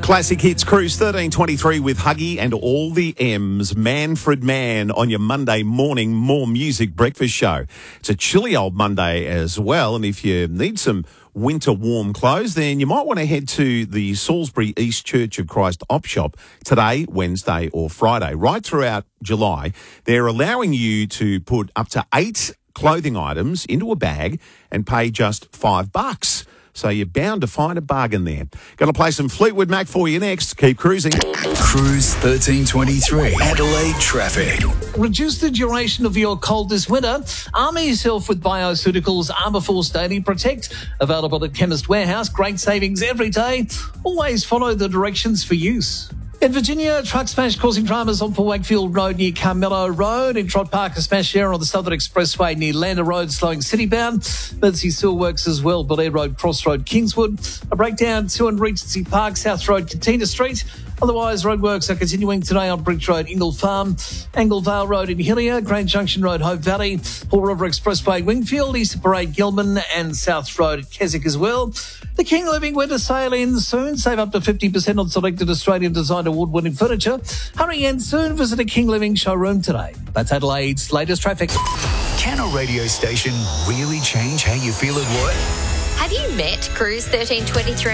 Classic Hits Cruise 1323 with Huggy and all the M's. Manfred Mann on your Monday morning More Music breakfast show. It's a chilly old Monday as well, and if you need some winter warm clothes, then you might want to head to the Salisbury East Church of Christ op shop today, Wednesday or Friday. Right throughout July, they're allowing you to put up to 8 clothing items into a bag and pay just $5. So you're bound to find a bargain there. Going to play some Fleetwood Mac for you next. Keep cruising. Cruise 1323. Adelaide traffic. Reduce the duration of your cold this winter. Armour yourself with Bioceuticals Armour Force Daily Protect. Available at Chemist Warehouse. Great savings every day. Always follow the directions for use. In Virginia, truck smash causing dramas on Port Wakefield Road near Carmelo Road. In Trot Park, a smash there on the Southern Expressway near Lander Road, slowing citybound. Emergency still works as well, Belair Road, Crossroad, Kingswood. A breakdown to and Regency Park, South Road, Cantina Street. Otherwise, roadworks are continuing today on Bridge Road, Ingle Farm, Anglevale Road in Hillier, Grand Junction Road, Hope Valley, Paul River Expressway, Wingfield, Easter Parade, Gilman, and South Road at Keswick as well. The King Living Winter Sale ends soon. Save up to 50% on selected Australian designed award-winning furniture. Hurry in soon. Visit a King Living showroom today. That's Adelaide's latest traffic. Can a radio station really change how you feel at work? Have you met Cruise 1323?